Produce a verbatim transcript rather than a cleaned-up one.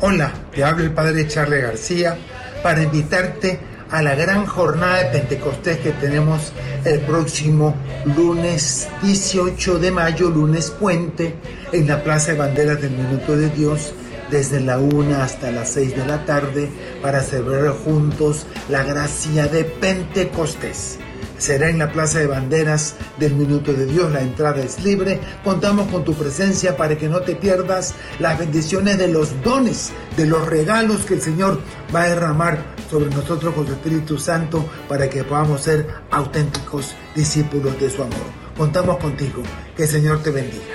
Hola, te habla el Padre Charles García para invitarte a la gran jornada de Pentecostés que tenemos el próximo lunes dieciocho de mayo, lunes puente, en la Plaza de Banderas del Minuto de Dios, desde la una hasta las seis de la tarde, para celebrar juntos la gracia de Pentecostés. Será en la Plaza de Banderas del Minuto de Dios, la entrada es libre. Contamos con tu presencia para que no te pierdas las bendiciones de los dones, de los regalos que el Señor va a derramar sobre nosotros con su Espíritu Santo, para que podamos ser auténticos discípulos de su amor. Contamos contigo, que el Señor te bendiga.